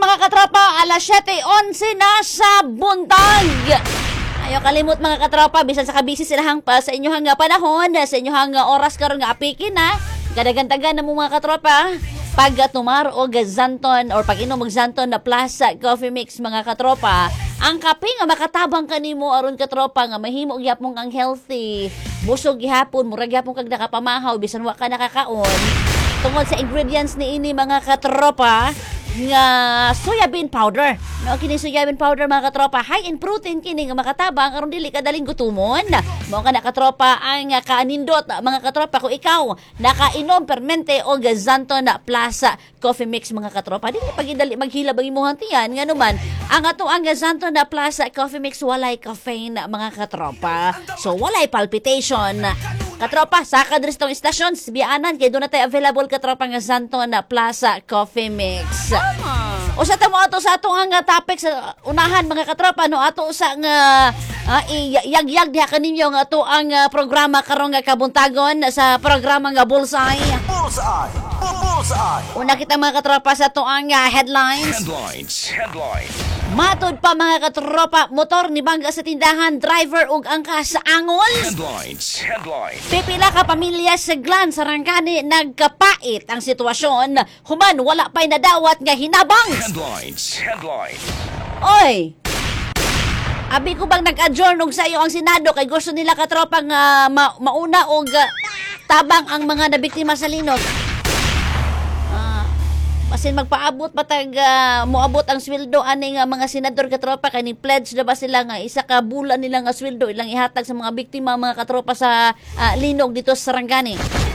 mga katropa, alas 7:11 na sa buntag. Ayaw kalimot mga katropa, bisan sa kabisi silahang pa sa inyohang panahon, sa inyohang oras karon nga apikin na. Kadagantagan na mo mga katropa. Pag tumar o gazanton or pag inom magzanton na Plaza Coffee Mix mga katropa, ang kape nga makatabang kanimo aron katropa nga mahimo gyapon ang healthy. Busog gihapon, murag gyapon kag nakapamahaw bisan wa ka nakakaon. Tungod sa ingredients ni ini mga katropa nga soybean powder. No, kini soybean powder mga katropa, high in protein kini nga makatabang aron dili ka daling gutumon. Mao ka na katropa ang kaanindot mga katropa kung ikaw nakainom permente o gazanto na Plaza Coffee Mix mga katropa. Dili pagidali maghilab ang imong tiyan nganuman ang ato ang gazanto na Plaza Coffee Mix walay caffeine mga katropa. So walay palpitation. Katropa, sa kadristong istasyon, biyaanan, kaya doon na tayo available katropa nga Santo na Plaza Coffee Mix. O sa tamo ato sa atong ang topic sa unahan mga katropa, no, ato sa nga iyag-yag diha kaninyo nga ato ang programa karong nga kabuntagon sa programa nga Bullseye. Una kita mga katropa sa ato ang headlines. Matod pa mga katropa, motor ni bangga sa tindahan, driver ug angkas sa angol. Headlines. Pipila ka pamilya sa Glan, Sarangani, nagkapait ang sitwasyon. Human, wala pa'y nadawat nga hinabang. Headlines. Oy! Abi ko bang nag-adjourn og sa iyo ang Senado kay gusto nila katropa nga mauna og tabang ang mga nabiktima sa linog. Masin magpaabot patag moabot ang sweldo ani nga mga senador katropa kay ni pledge na ba sila nga isa ka bulan nila nga sweldo ilang ihatag sa mga biktima mga katropa sa linog dito sa Sarangani.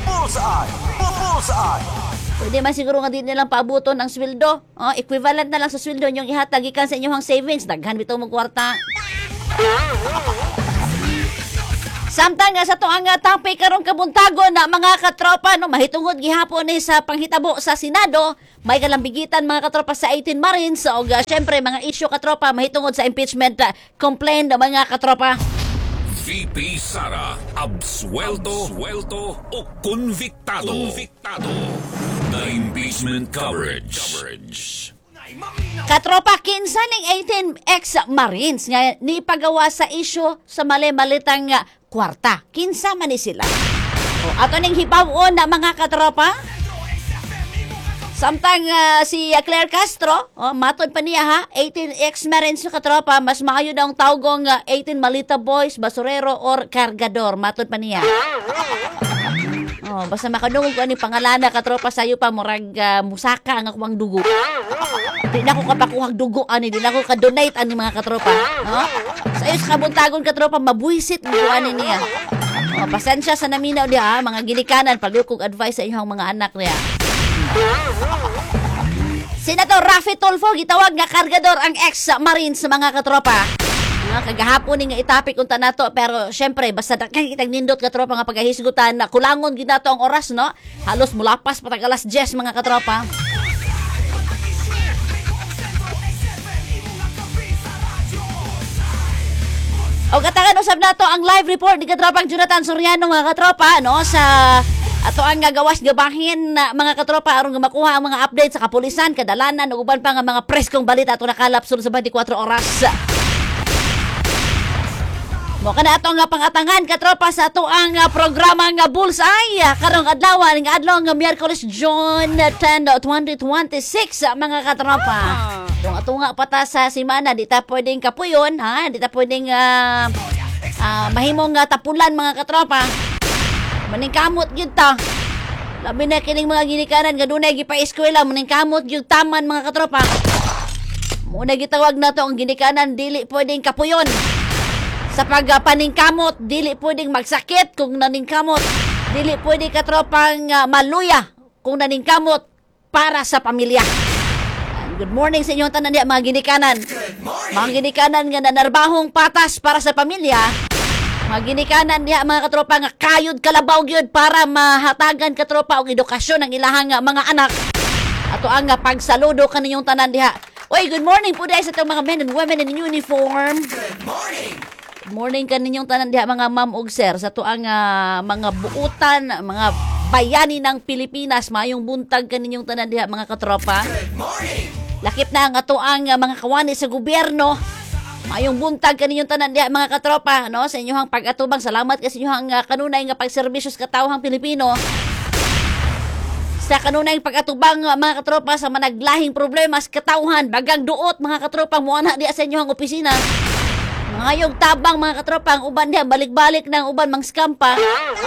Pwede man siguro nga din nilang paabuton ang sweldo. Equivalent na lang sa sweldo nyong ihatag ikan sa inyong savings. Daghan bitaw mo kwarta. Samtang sa to ang topic karong kabuntagon na mga katropa no mahitungod gihapon ni sa panghitabo sa Senado, may kalambigitan mga katropa sa 18 Marines o syempre mga issue katropa mahitungod sa impeachment complaint mga katropa. VP Sara absuelto o convictado. The impeachment coverage. Katropa, kinsa ning 18 ex-Marines nga ni pagawa sa issue sa mali-malitang kwarta. Kinsa man ni sila? Ato ning hipawon na mga katropa. Samtang si Claire Castro, matod pa niya ha, 18 ex-Marines yung katropa, mas maayo daw ang tawgong 18 malita boys, basurero or kargador. Matod pa niya. Basta makadungog ko ani pangalana katropa sayo pa murag musaka ang akong dugo. Di na ako kapakuhag dugo ani, di na ako ka-donate ani mga katropa. Sayo sa kabuntagon katropa mabuhisit mo ani niya. Pasensya sa naminaw diha mga ginikanan pagkog advice sa inyong mga anak niya. Senator Raffy Tulfo gitawag nga kargador ang ex-Marines sa mga katropa. Kagahapon nga itapik unta nato pero syempre basta dakang kitag nindot katropa nga pagahisgutan na kulangon gid nato ang oras no. Halos mulapas patag alas 10 mga katropa. O katagan usab nato ang live report ni katropang Jonathan Soriano mga katropa no sa ato ang gawas gabahin na mga katropa aron makuha ang mga update sa kapulisan, kadalanan ug uban pa nga mga preskong balita ato nakalap sulod sa 24 oras. Mo kana ato nga pangatangan katropa sa ato ang programa nga Bullseye karong adlaw nga adlaw nga Miyerkules June 10, 2026 mga katropa. Kung ato nga pata sa semana di ta pwedeng kapuyon ha, di ta pwedeng mahimong tapulan mga katropa. Maningkamot gyud ta. Labi na kining mga ginikanan nga dunay gipa-eskwela maningkamot gyud taman mga katropa. Muna gitawag nato ang ginikanan dili pwedeng kapuyon. Sa pagpaningkamot, dili pwedeng magsakit kung naningkamot. Dili pwede katropang maluya kung naningkamot para sa pamilya. Good morning sa inyong tanan mga ginikanan. Mga ginikanan nga nanarbahong patas para sa pamilya. Mga ginikanan niya mga katropa nga kayod kalabaw gyud para mahatagan katropa og edukasyon ang ilahang mga anak. Ato ang pagsaludo kaninyong tanan diha. Oy, good morning po dahil sa itong mga men and women in uniform. Good morning. Good morning kaninyong tanan diha mga ma'am ug sir sa tuang mga buutan, mga bayani ng Pilipinas, mayong buntag kaninyong tanan diha mga katropa. Good morning. Lakip na ang ato ang mga kawani sa gobyerno. Mayong buntag kaninyong tanan diha mga katropa, no? Sa inyong pag-atubang. Salamat sa inyong kanunay nga pagserbisyo sa katawhang Pilipino. Sa kanunay pag-atubang mga katropa sa managlahing problema sa katawhan, bagang duot mga katropa mo ana diha sa inyong opisina. Ngayong tabang mga katropa, ang uban diha balik-balik ng uban mang scam pa.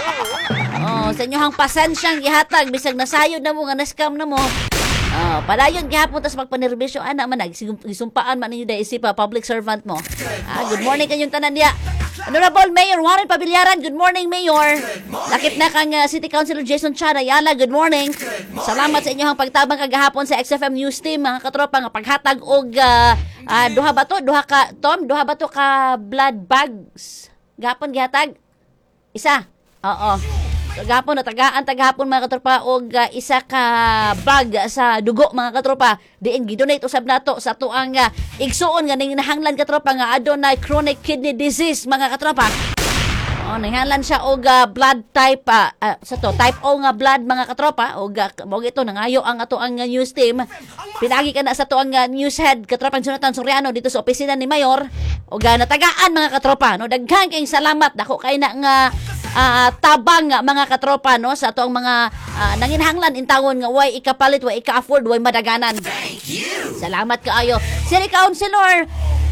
Oh, sa inyong pasensyang gihatag bisag nasayod na mo nga na-scam na mo. Padayon gihapon tas magpanerbisyo ana man gisumpaan man ninyo dai isip public servant mo. Good morning kanyong tanan diha. Honorable Mayor Warren Pabilyaran, good morning Mayor. Lakip na kang City Councilor Jason Chad Ayala, good morning. Salamat sa inyong pagtabang kagahapon sa XFM News Team mga katropa nga paghatag og duha ba to ka blood bags. Gahapon gihatag. Isa. Oo. So, gahapon na tagahapon mga katropa og isa ka bag sa dugo mga katropa. Diin gidonate usab nato sa tuang igsuon nga ning nahanglan katropa nga adunay chronic kidney disease mga katropa. Nahanglan siya og blood type type O nga blood mga katropa og mo ito nangayo ang ato ang news team. Pinagi ka na sa tuang news head katropa Jonathan Soriano dito sa opisina ni Mayor og natagaan mga katropa no. Daghang kayong salamat dako kay na nga tabang mga katropa no sa ato ang mga nanginhanglan intawon nga way ikapalit way ika-afford way madaganan. Salamat kaayo. City Councilor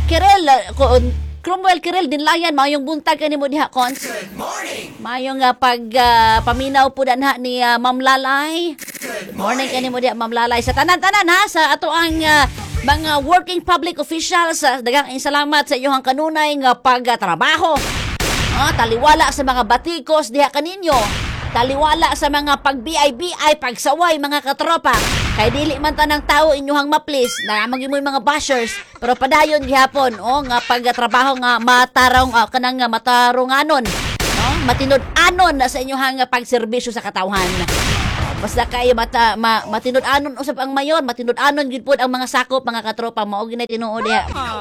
Cromwell Kirel Dinlayan, mayong buntag kanimo diha cons. Mayong paminaw po danha ni Ma'am Lalay. Good morning kanimo diha Ma'am Lalay sa tanan-tanan ha sa ato ang mga working public officials. Daghang salamat sa inyong kanunay nga pagtrabaho. Taliwala sa mga batikos diha kaninyo. Taliwala sa mga pag-BI-BI, pagsaway mga katropa. Kay dili man tanang tao inyuhang maplis na magimoy mga bashers. Pero padayon gihapon nga pagtrabaho nga matarong kanang matarunganon, no? Matinud-anon na sa inyuhang pagserbisyo sa katawhan. Basta kayo matinud-anon usab ang mayor, matinud-anon gid pud ang mga sakop mga katropa mao ginay tinuod diha.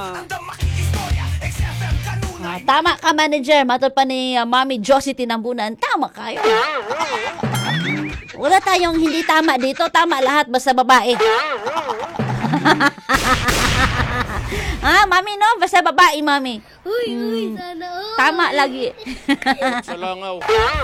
Tama ka, manager. Matod pa ni Mami Josie Tinambunan. Tama kayo. Wala tayong hindi tama dito. Tama lahat basta babae. Mami, no? Basta babae, Mami. Uy, sana. Tama lagi. Salangaw.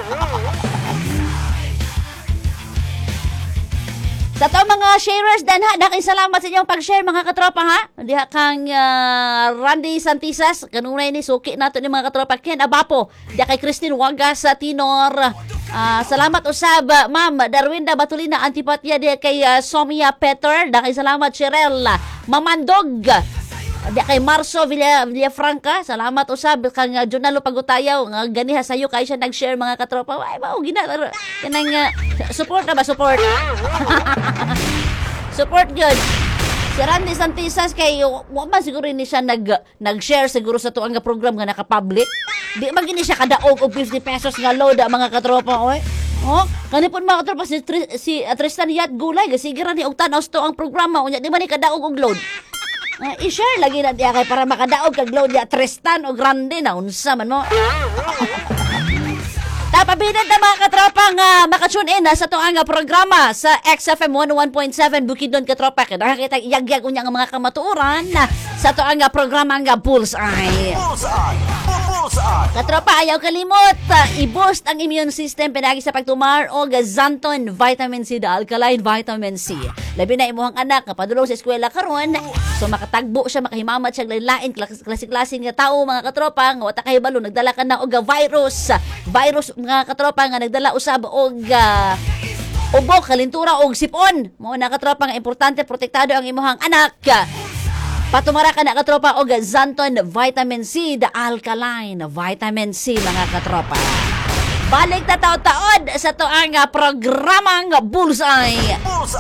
Sa to mga sharers danha, daking salamat sa inyong pag-share mga katropa ha. Diha kang Randy Santisas, kanunay ni suki nato ni mga katropa Ken Abapo. Diha kay Christine Wagas sa Tinor. Salamat usab Ma'am Darwinda Batulina Antipatya diha kay Somia Peter. Daking salamat Cheryl Mamandog. Diha kay Marso Villafranca. Salamat usab kang Jonalo Pagutayaw nga ganiha sayo kay siya nag-share mga katropa. Ay mao gina kanang support na ba support. Support good. Si Randy Santisas kay wa man siguro ni siya nag-share siguro sa tuang nga program nga naka-public. Di man gini siya kadaog og 50 pesos nga load mga katropa oy. Kanipon mga katropa si Tristan Yat Gulay gasigiran ni og tanaw sa ang programa unya di man ni kadaog og load. I-share lagi na diya kay para makadaog kag load ya Tristan o Grande na unsa man mo. Tapabinan na mga katropa nga makatune in sa tuang programa sa XFM 101.7 Bukidnon katropa. Kaya nakakita iyagyag unya nga mga kamatuoran sa tuang programa nga Bullseye. Katropa, ayaw kalimot. I-boost ang immune system pinagi sa pagtumar o Zanton Vitamin C, the alkaline vitamin C. Labi na imuhang anak nga padulong sa eskwela karon. So makatagbo siya, makahimamat siya lain klase-klase nga tao mga katropa nga wata kahibalo nagdala ka na og virus mga katropa nga nagdala usab og ubok, kalintura og sipon. Mao na katropa nga importante protektado ang imuhang anak. Patumara ka na katropa og Zanton Vitamin C, the alkaline vitamin C mga katropa. Balik ta taod-taod sa tuang programang Bullseye.